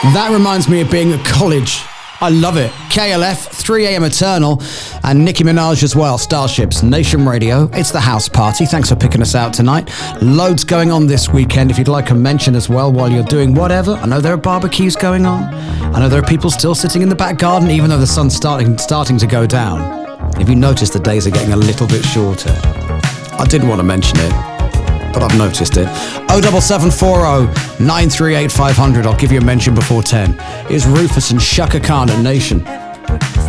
That reminds me of being at college. I love it. KLF, 3am Eternal, and Nicki Minaj as well. Starships, Nation Radio. It's the house party. Thanks for picking us out tonight. Loads going on this weekend. If you'd like a mention as well while you're doing whatever. I know there are barbecues going on. I know there are people still sitting in the back garden, even though the sun's starting to go down. If you notice, the days are getting a little bit shorter. I didn't want to mention it, but I've noticed it. 07740 938 500. I'll give you a mention before 10. Here's Rufus and Shaka Khan at Nation.